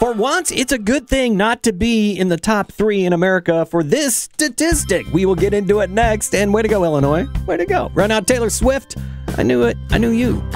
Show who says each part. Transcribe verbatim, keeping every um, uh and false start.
Speaker 1: For once, it's a good thing not to be in the top three in America for this statistic. We will get into it next. And way to go, Illinois. Way to go. Right now, Taylor Swift. I knew it. I knew you.